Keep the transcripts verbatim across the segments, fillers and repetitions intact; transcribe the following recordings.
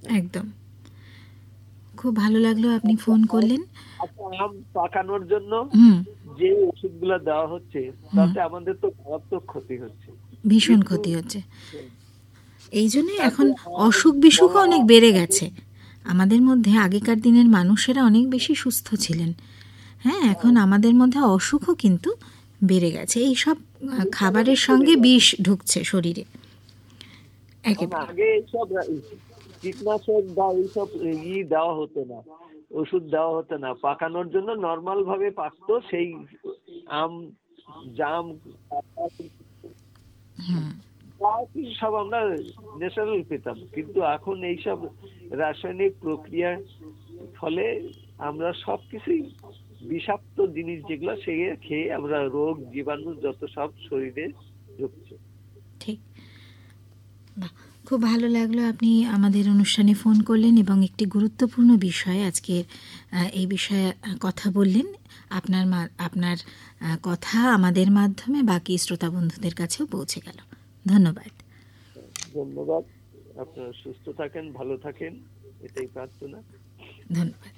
একদম খুব ভালো লাগলো আপনি ফোন করলেন। আচ্ছা, আম পাকানোর জন্য হুম যে ওষুধগুলো দেওয়া হচ্ছে তাতে আমাদের তো মারাত্মক ক্ষতি হচ্ছে, ভীষণ কিন্তু ক্ষতি হচ্ছে। এই জন্যে তাতে এখন আম, অসুখ বিসুখও কলা, অনেক বেড়ে আঙুর, গেছে। আমাদের মধ্যে আগেকার দিনের মানুষেরা অনেক বেশি সুস্থ ছিলেন। হ্যাঁ, এখন আমাদের মধ্যে অসুখও কিন্তু বেড়ে গেছে। এই সব আহ, এই কারণেই খাবারের বেড়ে সঙ্গে গেছে। বিষ ঢুকছে শরীরে কারণ একেবারে। আগে এইসব কীটনাশক বা এইসব ই দেওয়া হতো না, ওষুধ দেওয়া হতো না, পাকানোর জন্য নর্মাল ভাবে পাকতো সেই আম, জাম, হুম যা কিছু সব আমরা ন্যাচারাল পেতাম। কিন্তু এখন এইসব রাসায়নিক প্রক্রিয়ার ফলে আমরা সবকিছুই বিষাক্ত জিনিস যেগুলো সেগুলো খেয়ে আমরা রোগ জীবাণু যত সব শরীরে ঢুকছে। ঠিক। বাহ! খুব ভালো লাগলো আপনি আমাদের অনুষ্ঠানে ফোন করলেন এবং একটি গুরুত্বপূর্ণ বিষয় আজকের আ এই বিষয়ে আ কথা বললেন। আপনার মা আপনার আ কথা আমাদের মাধ্যমে বাকি শ্রোতা বন্ধুদের কাছেও পৌঁছে গেল। ধন্যবাদ। ধন্যবাদ। আপনারা সুস্থ থাকেন, ভালো থাকেন, এটাই প্রার্থনা। ধন্যবাদ।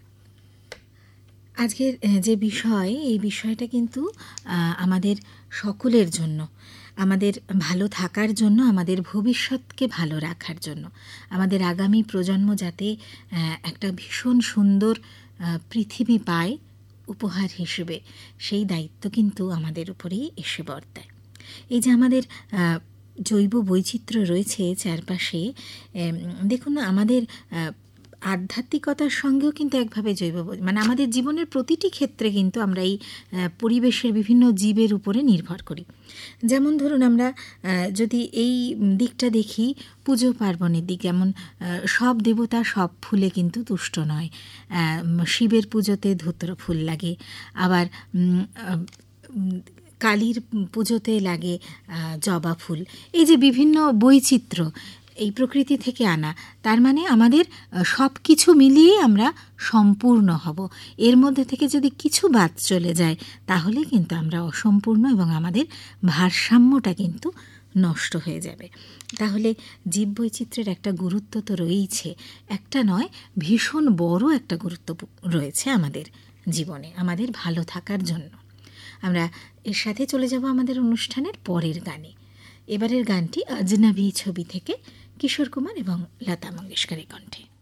আজকের এ যে বিষয়, এই বিষয়টা কিন্তু আ আমাদের সকলের জন্য, আমাদের ভালো থাকার জন্য, আমাদের ভবিষ্যৎকে ভালো রাখার জন্য, আমাদের আগামী প্রজন্ম যাতে অ্যা একটা ভীষণ সুন্দর আ পৃথিবী পায় উপহার হিসেবে, সেই দায়িত্ব কিন্তু আমাদের উপরেই এসে বর্তায়। এই যে আমাদের আ জৈব বৈচিত্র্য রয়েছে চারপাশে, এম দেখুন না আমাদের আ আধ্যাত্মিকতার সঙ্গেও কিন্তু একভাবে জৈব বৈ মানে আমাদের জীবনের প্রতিটি ক্ষেত্রে কিন্তু আমরা এই আ পরিবেশের বিভিন্ন জীবের উপরে নির্ভর করি। যেমন ধরুন আমরা আ যদি এই দিকটা দেখি পুজো পার্বণের দিক, যেমন আ সব দেবতা সব ফুলে কিন্তু তুষ্ট নয়। আ শিবের পুজোতে ধুতরা ফুল লাগে, আবার উম আ উম কালীর পুজোতে লাগে আ জবা ফুল। এই যে বিভিন্ন বৈচিত্র্য এই প্রকৃতি থেকে আনা, তার মানে আমাদের সব কিছু মিলিয়েই আমরা সম্পূর্ণ হব। এর মধ্যে থেকে যদি কিছু বাদ চলে যায় তাহলে কিন্তু আমরা অসম্পূর্ণ এবং আমাদের ভারসাম্যটা কিন্তু নষ্ট হয়ে যাবে। তাহলে জীববৈচিত্র্যের একটা গুরুত্ব তো রয়েইছে, একটা নয় ভীষণ বড় একটা গুরুত্ব রয়েছে আমাদের জীবনে, আমাদের ভালো থাকার জন্য। আমরা এর সাথে চলে যাব আমাদের অনুষ্ঠানের পরের গানে। এবারের গানটি আজনবী ছবি থেকে কিশোর কুমার এবং লতা মঙ্গেশকরের কণ্ঠে।